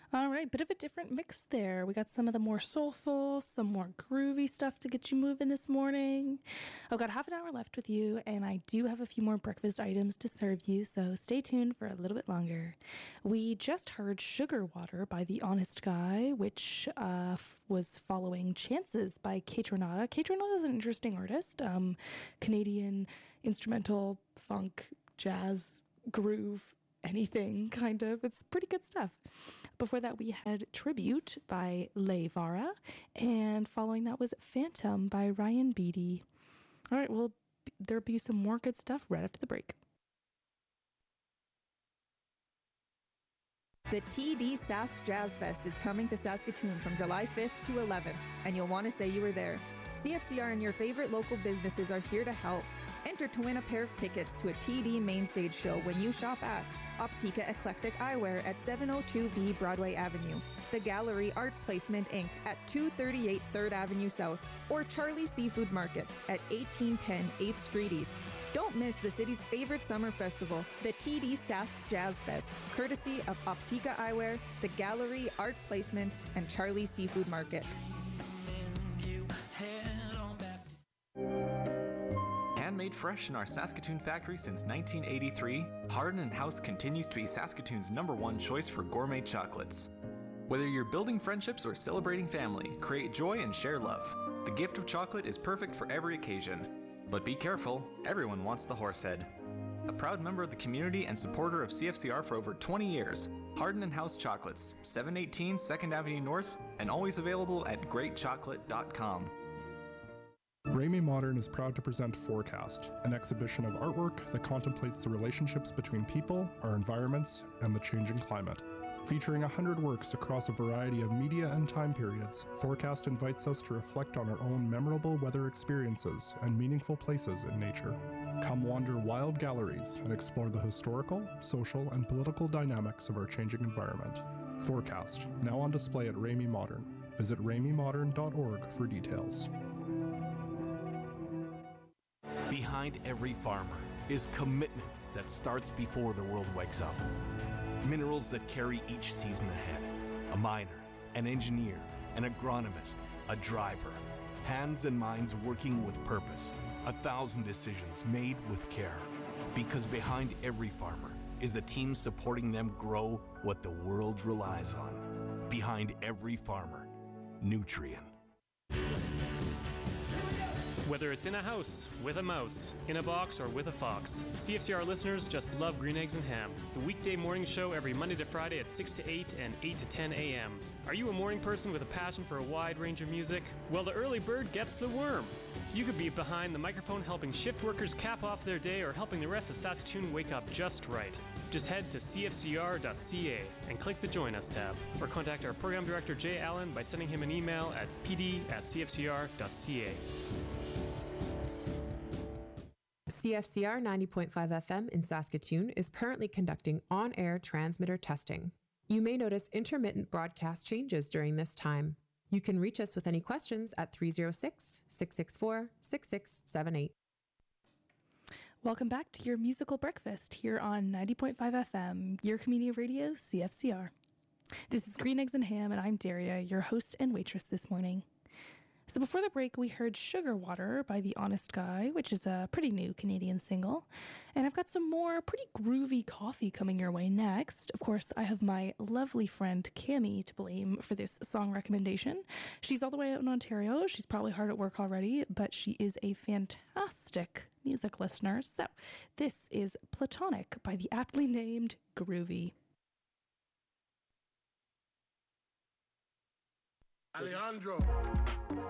All right, bit of a different mix there. We got some of the more soulful, some more groovy stuff to get you moving this morning. I've got half an hour left with you, and I do have a few more breakfast items to serve you, so stay tuned for a little bit longer. We just heard Sugar Water by The Honest Guy, which was following Chances by Kaytranada. Kaytranada is an interesting artist, Canadian instrumental, funk, jazz, groove, anything, kind of. It's pretty good stuff. Before that, we had Tribute by Leigh Vara, and following that was Phantom by Ryan Beatty. All right, well, there'll be some more good stuff right after the break. The TD Sask Jazz Fest is coming to Saskatoon from July 5th to 11th, and you'll want to say you were there. CFCR and your favorite local businesses are here to help. Enter to win a pair of tickets to a TD Mainstage show when you shop at Optica Eclectic Eyewear at 702B Broadway Avenue, The Gallery Art Placement Inc. at 238 3rd Avenue South, or Charlie's Seafood Market at 1810 8th Street East. Don't miss the city's favorite summer festival, the TD Sask Jazz Fest, courtesy of Optica Eyewear, The Gallery Art Placement, and Charlie's Seafood Market. Handmade fresh in our Saskatoon factory since 1983, Hardin & House continues to be Saskatoon's #1 choice for gourmet chocolates. Whether you're building friendships or celebrating family, create joy and share love. The gift of chocolate is perfect for every occasion. But be careful, everyone wants the horsehead. A proud member of the community and supporter of CFCR for over 20 years, Hardin & House Chocolates, 718 2nd Avenue North, and always available at greatchocolate.com. Ramey Modern is proud to present Forecast, an exhibition of artwork that contemplates the relationships between people, our environments, and the changing climate. Featuring 100 works across a variety of media and time periods, Forecast invites us to reflect on our own memorable weather experiences and meaningful places in nature. Come wander wild galleries and explore the historical, social, and political dynamics of our changing environment. Forecast, now on display at Ramey Modern. Visit rameymodern.org for details. Behind every farmer is commitment that starts before the world wakes up. Minerals that carry each season ahead. A miner, an engineer, an agronomist, a driver. Hands and minds working with purpose. 1,000 decisions made with care. Because behind every farmer is a team supporting them grow what the world relies on. Behind every farmer, Nutrien. Whether it's in a house, with a mouse, in a box, or with a fox, CFCR listeners just love Green Eggs and Ham, the weekday morning show every Monday to Friday at 6 to 8 and 8 to 10 a.m. Are you a morning person with a passion for a wide range of music? Well, the early bird gets the worm. You could be behind the microphone helping shift workers cap off their day or helping the rest of Saskatoon wake up just right. Just head to cfcr.ca and click the Join Us tab, or contact our program director Jay Allen by sending him an email at pd@cfcr.ca. CFCR 90.5 FM in Saskatoon is currently conducting on-air transmitter testing. You may notice intermittent broadcast changes during this time. You can reach us with any questions at 306-664-6678. Welcome back to your musical breakfast here on 90.5 FM, your community radio, CFCR. This is Green Eggs and Ham, and I'm Daria, your host and waitress this morning. So before the break, we heard Sugar Water by The Honest Guy, which is a pretty new Canadian single. And I've got some more pretty groovy coffee coming your way next. Of course, I have my lovely friend Cami to blame for this song recommendation. She's all the way out in Ontario. She's probably hard at work already, but she is a fantastic music listener. So this is Platonic by the aptly named Groovy. Alejandro.